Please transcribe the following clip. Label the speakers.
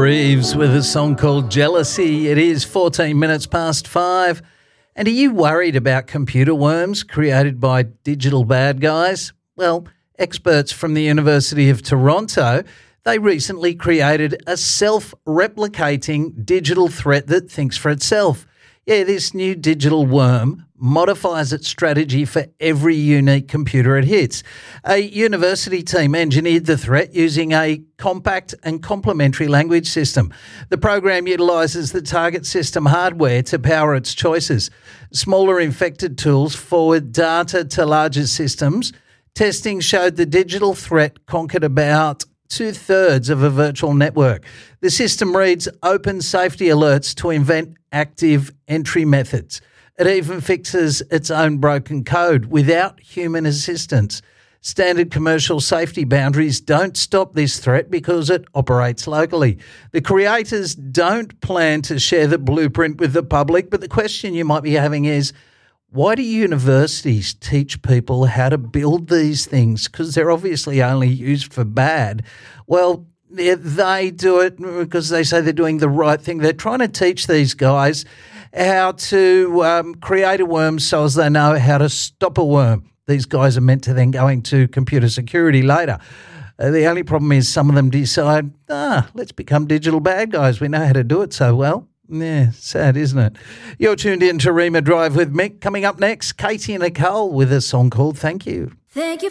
Speaker 1: Reeves with a song called Jealousy. It is 14 minutes past 5. And are you worried about computer worms created by digital bad guys? Well, experts from the University of Toronto, they recently created a self-replicating digital threat that thinks for itself. Yeah, this new digital worm modifies its strategy for every unique computer it hits. A university team engineered the threat using a compact and complementary language system. The program utilises the target system hardware to power its choices. Smaller infected tools forward data to larger systems. Testing showed the digital threat conquered about 2/3 of a virtual network. The system reads open safety alerts to invent active entry methods. It even fixes its own broken code without human assistance. Standard commercial safety boundaries don't stop this threat because it operates locally. The creators don't plan to share the blueprint with the public, but the question you might be having is, why do universities teach people how to build these things? Because they're obviously only used for bad. Well, they do it because they say they're doing the right thing. They're trying to teach these guys how to create a worm so as they know how to stop a worm. These guys are meant to then go into computer security later. The only problem is some of them decide, let's become digital bad guys. We know how to do it so well. Yeah, sad, isn't it? You're tuned in to Rima Drive with Mick. Coming up next, Katie and Nicole with a song called Thank You.
Speaker 2: Thank you